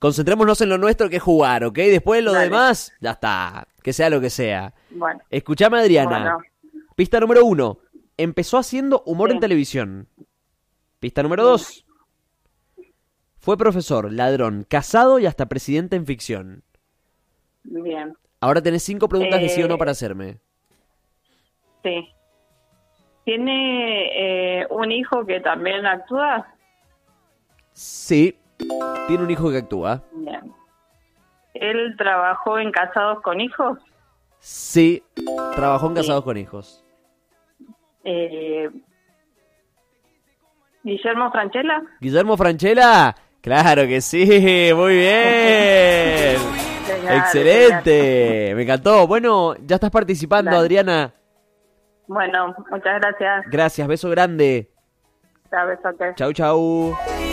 concentrémonos en lo nuestro que es jugar, ¿ok? Después lo Dale. demás, ya está, que sea lo que sea. Bueno, Escuchame, Adriana. bueno, Pista número 1. Empezó haciendo humor Sí. en televisión. Pista número Sí. 2. Fue profesor, ladrón, casado y hasta presidente en ficción. bien, Ahora tenés 5 preguntas de sí o no Eh, para hacerme. sí. ¿Tiene un hijo que también actúa? Sí. Tiene un hijo que actúa. Bien. ¿Él trabajó en Casados con Hijos? Sí. Trabajó en Sí. Casados con Hijos. ¿Guillermo Francella? ¿Guillermo Francella? Claro que sí, muy bien. Genial, Excelente, me encantó. Bueno, ya estás participando, Dale. Adriana. Bueno, muchas gracias. Gracias, beso grande. Chao, besote. Chau, chau.